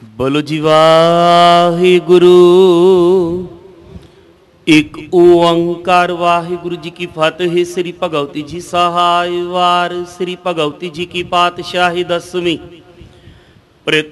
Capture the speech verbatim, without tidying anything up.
बोलो जी वाहिगुरु। एक ओंकार वाहिगुरु जी की फतेह। श्री भगवती जी सहाय वार। श्री भगवती जी की पातशाही दसवीं।